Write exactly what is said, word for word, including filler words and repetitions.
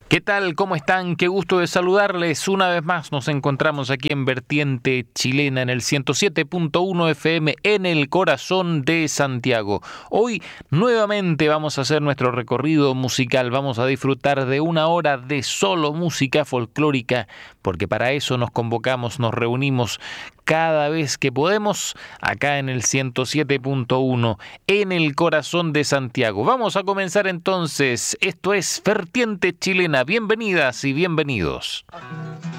¿Qué tal? ¿Cómo están? Qué gusto de saludarles. Una vez más nos encontramos aquí en Vertiente Chilena en el ciento siete punto uno F M en el corazón de Santiago. Hoy nuevamente vamos a hacer nuestro recorrido musical. Vamos a disfrutar de una hora de solo música folclórica, porque para eso nos convocamos, nos reunimos cada vez que podemos acá en el ciento siete punto uno en el corazón de Santiago. Vamos a comenzar entonces. Esto es Vertiente Chilena. Bienvenidas y bienvenidos.